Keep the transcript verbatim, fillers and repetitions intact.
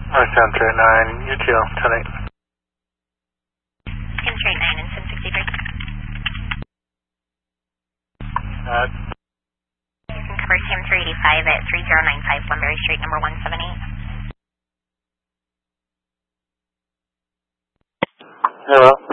North Sound three nine, U T L, ten eight. Kim three nine and Sim sixty-three. Uh, You can cover Kim three eighty-five at three zero nine five Sunbury Street, number one seven eight. Hello.